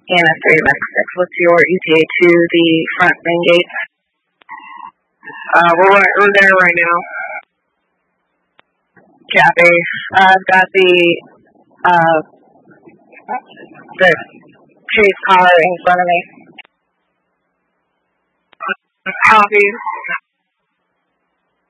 Anna 396, what's your ETA to the front main gate? We're there right now. Copy. I've got the chase car in front of me. Copy.